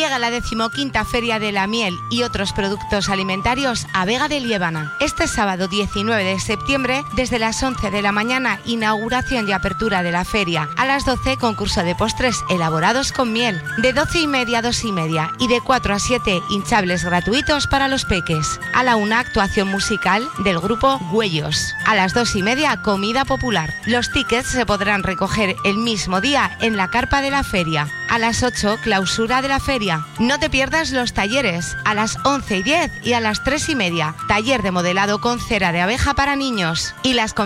Llega la 15ª Feria de la Miel y otros productos alimentarios a Vega de Liébana. Este sábado 19 de septiembre, desde las 11 de la mañana, inauguración y apertura de la feria. A las 12, concurso de postres elaborados con miel. De 12:30 a 2:30 y de 4 a 7, hinchables gratuitos para los peques. A la 1, actuación musical del grupo Güellos. A las 2:30, comida popular. Los tickets se podrán recoger el mismo día en la carpa de la feria. A las 8, clausura de la feria. No te pierdas los talleres a las 11:10 y a las 3:30. Taller de modelado con cera de abeja para niños y las